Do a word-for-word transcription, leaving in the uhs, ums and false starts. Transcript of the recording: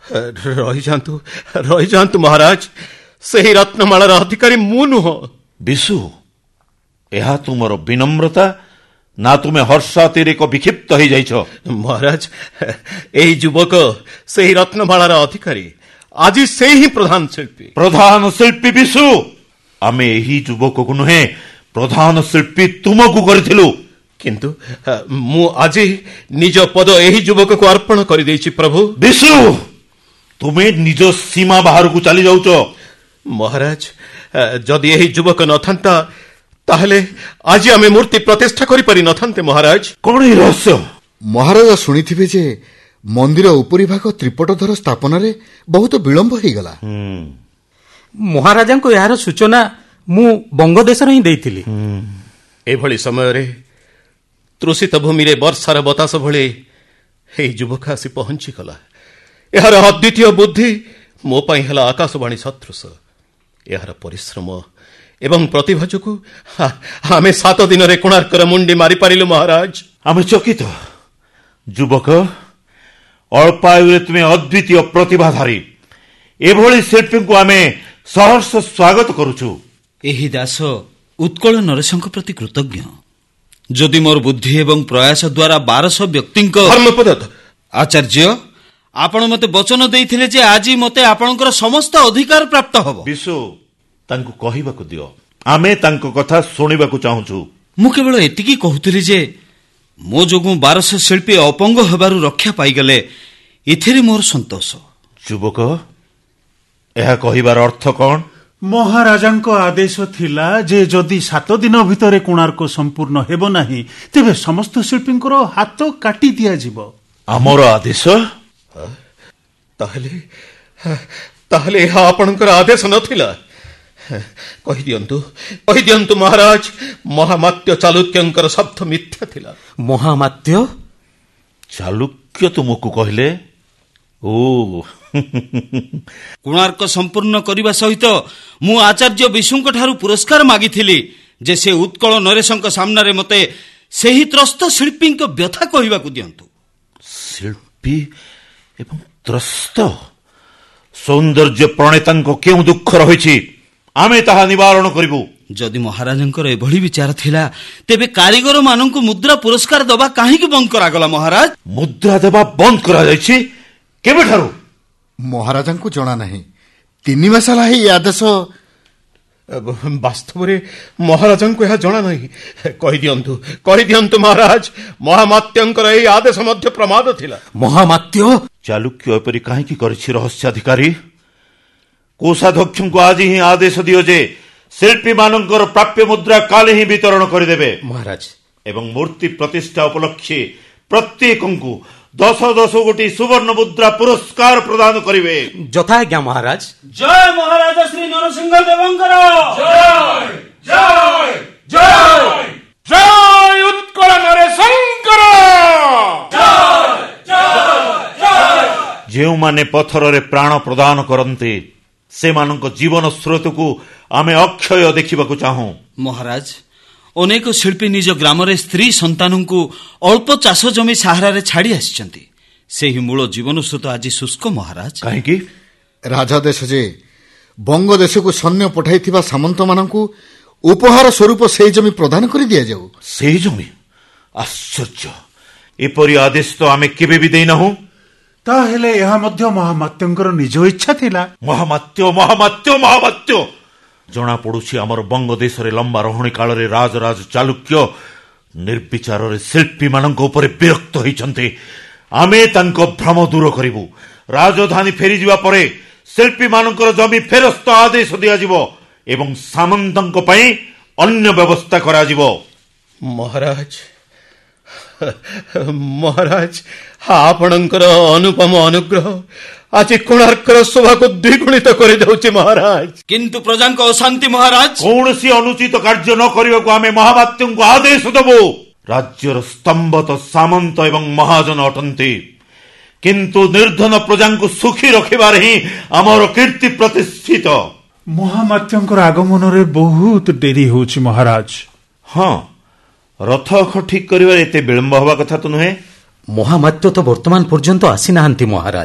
ରହିଯାଆନ୍ତୁ ରହିଯାଆନ୍ତୁ ମହାରାଜ, ସେହି ରତ୍ନମାଳାର ଅଧିକାରୀ ମୁଁ ନୁହଁ। ବିଶୁ, ଏହା ତୁମର ବିନମ୍ରତା ନା ତୁମେ ହର୍ଷାତିରେକ ବିକ୍ଷିପ୍ତ ହୋଇଯାଇଛ? ମହାରାଜ, ଏହି ଯୁବକ ସେହି ରତ୍ନମାଳାର ଅଧିକାରୀ, ଆଜି ସେ ହିଁ ପ୍ରଧାନ ଶିଳ୍ପୀ। ପ୍ରଧାନ ଶିଳ୍ପୀ ବିଶୁ, ଆମେ ଏହି ଯୁବକକୁ ନୁହେଁ ପ୍ରଧାନ ଶିଳ୍ପୀ ତୁମକୁ କରିଥିଲୁ। କିନ୍ତୁ ମୁଁ ଆଜି ନିଜ ପଦ ଏହି ଯୁବକକୁ ଅର୍ପଣ କରିଦେଇଛି ପ୍ରଭୁ। ବିଶୁ, ତୁମେ ନିଜ ସୀମା ବାହାରକୁ ଚାଲି ଯାଉଛ। ମହାରାଜ, ଯଦି ଏହି ଯୁବକ ନଥାନ୍ତା ତାହେଲେ ଆଜି ଆମେ ମୂର୍ତ୍ତି ପ୍ରତିଷ୍ଠା କରିପାରି ନଥାନ୍ତେ। ମହାରାଜ, କଣ ଏହି ରହସ୍ୟ? ମହାରାଜ ଶୁଣିଥିବେ ଯେ ମନ୍ଦିର ଉପରି ଭାଗ ତ୍ରିପଟଧର ସ୍ଥାପନାରେ ବହୁତ ବିଳମ୍ବ ହୋଇଗଲା। ମହାରାଜାଙ୍କୁ ଏହାର ସୂଚନା ମୁଁ ବଙ୍ଗଦେଶରେ ହିଁ ଦେଇଥିଲି। ଏଭଳି ସମୟରେ ତୃଷିତ ଭୂମିରେ ବର୍ଷାର ବତାସ ଭଳି ଏହି ଯୁବକ ଆସି ପହଞ୍ଚିଗଲା। ଏହାର ଅଦ୍ୱିତୀୟ ବୁଦ୍ଧି ମୋ ପାଇଁ ହେଲା ଆକାଶବାଣୀ ସଦୃଶ। ଏହାର ପରିଶ୍ରମ ଏବଂ ପ୍ରତିଭା ଯୋଗୁଁ ଆମେ ସାତ ଦିନରେ କୋଣାର୍କର ମୁଣ୍ଡି ମାରିପାରିଲୁ। ମହାରାଜ, ଆମେ ଚକିତ। ଯୁବକ, ଅଳ୍ପ ଆୟୁରେ ତୁମେ ଅଦ୍ୱିତୀୟ ପ୍ରତିଭାଧାରୀ। ଏଭଳି ଶିଳ୍ପୀଙ୍କୁ ଆମେ ସହର୍ଷ ସ୍ୱାଗତ କରୁଛୁ। ଏହି ଦାସ ଉତ୍କଳ ନରେଶଙ୍କ ପ୍ରତି କୃତଜ୍ଞ। ଯଦି ମୋର ବୁଦ୍ଧି ଏବଂ ପ୍ରୟାସ ଦ୍ୱାରା ବାରଶହ ବ୍ୟକ୍ତିଙ୍କ ଆଚାର୍ଯ୍ୟ, ଆପଣ ମୋତେ ବଚନ ଦେଇଥିଲେ ଯେ ଆଜି ମୋତେ ଆପଣଙ୍କର ସମସ୍ତ ଅଧିକାର ପ୍ରାପ୍ତ ହେବ। ବିଶୁ, ତାଙ୍କୁ କହିବାକୁ ଦିଅ, ଆମେ ତାଙ୍କ କଥା ଶୁଣିବାକୁ ଚାହୁଁଛୁ। ମୁଁ କେବଳ ଏତିକି କହୁଥିଲି ଯେ ମୋ ଯୋଗୁଁ ବାରଶହ ଶିଳ୍ପୀ ଅପଙ୍ଗ ହେବାରୁ ରକ୍ଷା ପାଇଗଲେ, ଏଥିରେ ମୋର ସନ୍ତୋଷ। ଯୁବକ, ଏହା କହିବାର ଅର୍ଥ କ'ଣ? ମହାରାଜାଙ୍କ ଆଦେଶ ଥିଲା ଯେ ଯଦି ସାତ ଦିନ ଭିତରେ କୋଣାର୍କ ସମ୍ପୂର୍ଣ୍ଣ ହେବ ନାହିଁ ତେବେ ସମସ୍ତ ଶିଳ୍ପୀଙ୍କର ହାତ କାଟି ଦିଆଯିବ। ଆମର ଆଦେଶ? ତାହେଲେ ତାହେଲେ ଏହା ଆପଣଙ୍କର ଆଦେଶ ନଥିଲା? କହିଦିଅନ୍ତୁ କହିଦିଅନ୍ତୁ ମହାରାଜ, ମହାମାତ୍ୟ ଚାଲୁକ୍ୟଙ୍କର ଶବ୍ଦ ମିଥ୍ୟା ଥିଲା। ମହାମାତ୍ୟ? ଚାଲୁକ୍ୟ ତୁମକୁ କହିଲେ? ଓ କୋଣାର୍କ ସମ୍ପୂର୍ଣ୍ଣ କରିବା ସହିତ ମୁଁ ଆଚାର୍ଯ୍ୟ ବିଶୁଙ୍କ ଠାରୁ ପୁରସ୍କାର ମାଗିଥିଲି ଯେ ସେ ଉତ୍କଳ ନରେଶଙ୍କ ସାମ୍ନାରେ ମୋତେ ସେହି ତ୍ରସ୍ତ ଶିଳ୍ପୀଙ୍କ ବ୍ୟଥା କହିବାକୁ ଦିଅନ୍ତୁ। ଶିଳ୍ପୀ ଏବଂ ତ୍ରସ୍ତ? ସୌନ୍ଦର୍ଯ୍ୟ ପ୍ରଣେତାଙ୍କ କେଉଁ ଦୁଃଖ ରହିଛି? ଆମେ ତାହା ନିବାରଣ କରିବୁ। ଯଦି ମହାରାଜଙ୍କର ଏଭଳି ବିଚାର ଥିଲା ତେବେ କାରିଗର ମାନଙ୍କୁ ମୁଦ୍ରା ପୁରସ୍କାର ଦେବା କାହିଁକି ବନ୍ଦ କରାଗଲା? ମହାରାଜ, ମୁଦ୍ରା ଦେବା ବନ୍ଦ କରାଯାଇଛି? କେବେଠାରୁ? ମହାରାଜାଙ୍କୁ ଜଣା ନାହିଁ। ତିନି ମାସ ହେଲା ଏହି ଆଦେଶ। ବାସ୍ତବରେ ମହାରାଜାଙ୍କୁ ଏହା ଜଣା ନାହିଁ। କହିଦିଅନ୍ତୁ କହିଦିଅନ୍ତୁ ମହାରାଜ, ମହାମାତ୍ୟଙ୍କର ଏହି ଆଦେଶ ମଧ୍ୟ ପ୍ରମାଦ ଥିଲା। ମହାମାତ୍ୟ? ଚାଲୁକ୍ୟ ଏପରି କାହିଁକି କରିଛି? ରହସ୍ୟାଧିକାରୀ, କୋଷାଧ୍ୟକ୍ଷଙ୍କୁ ଆଜି ହିଁ ଆଦେଶ ଦିଅ ଯେ ଶିଳ୍ପୀମାନଙ୍କର ପ୍ରାପ୍ୟ ମୁଦ୍ରା କାଲି ହିଁ ବିତରଣ କରିଦେବେ। ମହାରାଜ, ଏବଂ ମୂର୍ତ୍ତି ପ୍ରତିଷ୍ଠା ଉପଲକ୍ଷେ ପ୍ରତ୍ୟେକଙ୍କୁ ଦଶ ଦଶ ଗୋଟି ସୁବର୍ଣ୍ଣ ମୁଦ୍ରା ପୁରସ୍କାର ପ୍ରଦାନ କରିବେ। ଯଥାଜ୍ଞା ମହାରାଜ। ଜୟ ମହାରାଜ ଶ୍ରୀ ନରସିଂହ ଦେବଙ୍କର ଜୟ ଜୟ ଜୟ ଜୟ ଉତ୍କଳ ନରେଶଙ୍କର ଜୟ ଜୟ। ଯେଉଁମାନେ ପଥରରେ ପ୍ରାଣ ପ୍ରଦାନ କରନ୍ତି ସେମାନଙ୍କ ଜୀବନ ସ୍ରୋତକୁ ଆମେ ଅକ୍ଷୟ ଦେଖିବାକୁ ଚାହୁଁ। ମହାରାଜ, ଅନେକ ଶିଳ୍ପୀ ନିଜ ଗ୍ରାମରେ ସ୍ତ୍ରୀ ସନ୍ତାନଙ୍କୁ ଅଳ୍ପ ଚାଷ ଜମି ସାହାରାରେ ଛାଡ଼ି ଆସିଛନ୍ତି। ସେହି ମୂଳ ଜୀବନ ସ୍ରୋତ ଆଜି ଶୁଷ୍କ। ମହାରାଜ, କାହିଁକି? ରାଜାଦେଶ ଯେ ବଙ୍ଗଦେଶକୁ ସୈନ୍ୟ ପଠାଇଥିବା ସାମନ୍ତମାନଙ୍କୁ ଉପହାର ସ୍ୱରୂପ ସେହି ଜମି ପ୍ରଦାନ କରି ଦିଆଯାଉ। ସେହି ଜମି? ଆଶ୍ଚର୍ଯ୍ୟ! ଏପରି ଆଦେଶ ତ ଆମେ କେବେ ବି ଦେଇନାହୁଁ। ତାହେଲେ ଏହା ମଧ୍ୟ ମହାମାତ୍ୟଙ୍କର ନିଜ ଇଚ୍ଛା ଥିଲା। ମହାମାତ୍ୟ ମହାମାତ୍ୟ ମହାମାତ୍ୟ! ଜଣାପଡ଼ୁଛି ଆମର ବଙ୍ଗଦେଶରେ ଲମ୍ବା ରହଣୀ କାଳରେ ରାଜରାଜ ଚାଲୁକ୍ୟ ନିର୍ବିଚାରରେ ଶିଳ୍ପୀମାନଙ୍କ ଉପରେ ବିରକ୍ତ ହୋଇଛନ୍ତି। ଆମେ ତାଙ୍କ ଭ୍ରମ ଦୂର କରିବୁ। ରାଜଧାନୀ ଫେରିଯିବା ପରେ ଶିଳ୍ପୀମାନଙ୍କର ଜମି ଫେରସ୍ତ ଆଦେଶ ଦିଆଯିବ ଏବଂ ସାମନ୍ତଙ୍କ ପାଇଁ ଅନ୍ୟ ବ୍ୟବସ୍ଥା କରାଯିବ। ମହାରାଜ ମହାରାଜ, ଆପଣଙ୍କର ଅନୁପମ ଅନୁଗ୍ରହ ଆଜି କୋଣାର୍କର ଶୋଭାକୁ ଦ୍ୱିଗୁଣିତ କରିଦେଉଛି। ମହାରାଜ, କିନ୍ତୁ ପ୍ରଜାଙ୍କ ଅଶାନ୍ତି। ମହାରାଜ, କୌଣସି ଅନୁଚିତ କାର୍ଯ୍ୟ ନ କରିବାକୁ ଆମେ ମହାମାତ୍ୟଙ୍କୁ ଆଦେଶ ଦେବୁ। ରାଜ୍ୟର ସ୍ତମ୍ଭ ତ ସାମନ୍ତ ଏବଂ ମହାଜନ ଅଟନ୍ତି, କିନ୍ତୁ ନିର୍ଧନ ପ୍ରଜାଙ୍କୁ ସୁଖୀ ରଖିବାରେ ହିଁ ଆମର କୀର୍ତ୍ତି ପ୍ରତିଷ୍ଠିତ। ମହାମାତ୍ୟଙ୍କର ଆଗମନରେ ବହୁତ ଡେରି ହେଉଛି ମହାରାଜ। ହଁ, ରଥ ଅଖ ଠିକ କରିବାରେ ଏତେ ବିଳମ୍ବ ହେବା କଥା ତ ନୁହେଁ। ମହାମାତ୍ୟ ତ ବର୍ତ୍ତମାନ ପର୍ଯ୍ୟନ୍ତ ଆସିନାହାନ୍ତି। ମହାରାଜ,